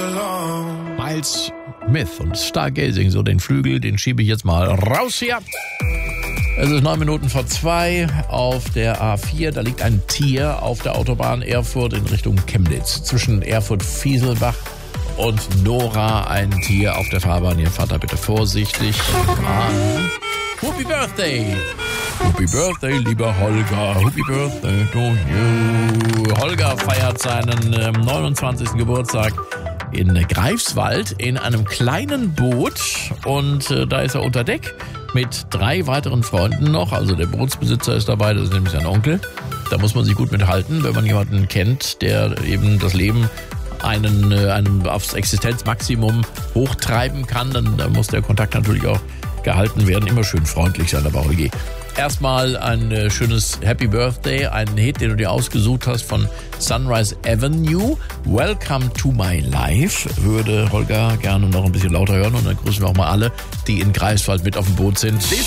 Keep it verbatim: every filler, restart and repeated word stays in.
Miles Smith und Stargazing, so den Flügel, den schiebe ich jetzt mal raus hier. Es ist neun Minuten vor zwei auf der A vier. Da liegt ein Tier auf der Autobahn Erfurt in Richtung Chemnitz. Zwischen Erfurt-Fieselbach und Nora ein Tier auf der Fahrbahn. Ihr Vater bitte vorsichtig. Ah. Happy Birthday! Happy Birthday, lieber Holger. Happy Birthday to you. Holger feiert seinen äh, neunundzwanzigsten Geburtstag in Greifswald in einem kleinen Boot. Und äh, da ist er unter Deck mit drei weiteren Freunden noch. Also der Bootsbesitzer ist dabei, das ist nämlich sein Onkel. Da muss man sich gut mithalten, wenn man jemanden kennt, der eben das Leben einen, äh, einen aufs Existenzmaximum hochtreiben kann. Dann, dann muss der Kontakt natürlich auch gehalten werden. Immer schön freundlich sein, aber Holgi. Erstmal ein äh, schönes Happy Birthday, einen Hit, den du dir ausgesucht hast von Sunrise Avenue. Welcome to my life. Würde Holger gerne noch ein bisschen lauter hören und dann grüßen wir auch mal alle, die in Greifswald mit auf dem Boot sind. This